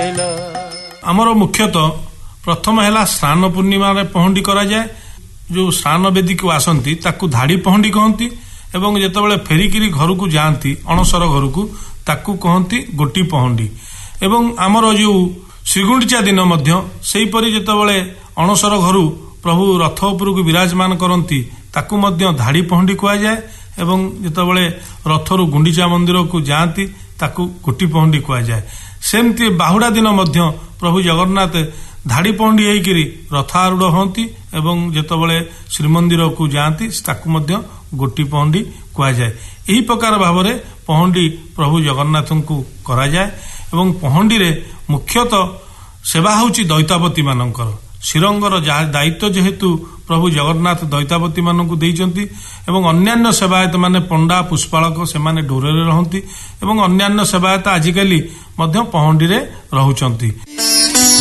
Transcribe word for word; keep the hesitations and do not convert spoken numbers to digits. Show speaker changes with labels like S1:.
S1: आमर मुख्यतः प्रथम है स्नान पूर्णिमा पहंडी करा जाए। जो स्नान वेदी को आसती ताकू धाड़ी पहंडी कहती एवं जितेबाला फेरिकी घर को जाती अणसर घर को ताकू कहती गोटी पहंडी। एवं आमर जो श्रीगुंडीचा दिन सेहीपरि जितेबाला अणसर घर प्रभु रथ उपर को विराजमान करती ताकू मध्य धाड़ी पहंडी कह जाए। एवं जितेबाला रथरू गुंडीचा मंदिर को जाती ताकू गोटी पहंडी कह जाए। सेमती बाहुड़ा दिन मध्य प्रभु जगन्नाथ धाड़ी पहंडी होकर रथारूढ़ होती एवं जितेबाला श्रीमंदिर को जाती ताकू मध्य गोटी पहंडी कह जाए। यही प्रकार भाव में पहंडी प्रभु जगन्नाथ को करा जाए। एवं पहंडी रे मुख्यतः सेवा होची दैतापति मानकर श्रीरंगर दायित्व जेहेतु प्रभु जगन्नाथ दैतापति मान को देइचंती एवं अन्यान्य सेवायत माने पंडा पुष्पालक से माने डोरे रहंती एवं अन्यान्य सेवायत आजिकाली मध्य पहंडी रे रहुचंती।